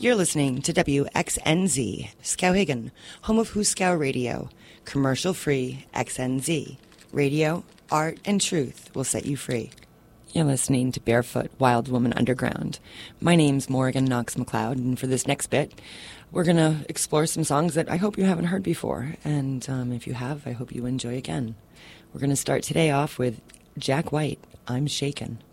You're listening to WXNZ, Skowhegan, home of Huskow Radio, commercial-free XNZ. Radio, art, and truth will set you free. You're listening to Barefoot Wild Woman Underground. My name's Morgan Knox McLeod, and for this next bit, we're going to explore some songs that I hope you haven't heard before, and if you have, I hope you enjoy again. We're going to start today off with Jack White, I'm Shaken.